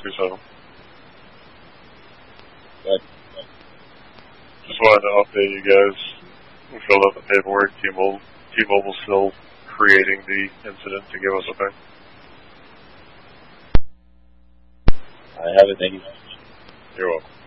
DocuSign. But Just wanted to update you guys. We filled out the paperwork. T-Mobile's still creating the incident to give us a ping. I have it. Thank you. You're welcome.